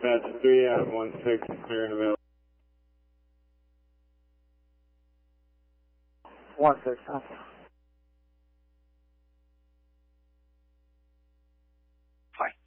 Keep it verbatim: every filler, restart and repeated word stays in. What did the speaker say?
dispatch three out of one six, clear and available. one six, huh?